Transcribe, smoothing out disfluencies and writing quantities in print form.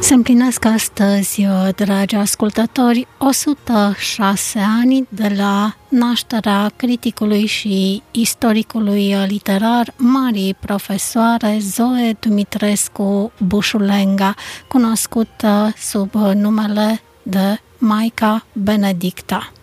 Se împlinesc astăzi, dragi ascultători, 106 ani de la nașterea criticului și istoricului literar, marii profesoare Zoe Dumitrescu Bușulenga, cunoscută sub numele de Maica Benedicta.